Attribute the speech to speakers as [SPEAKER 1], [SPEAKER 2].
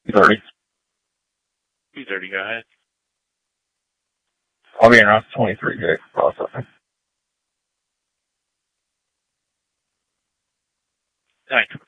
[SPEAKER 1] 2:30.
[SPEAKER 2] 2:30, go ahead.
[SPEAKER 1] I'll be in around 23 gigs processing.
[SPEAKER 2] Thanks.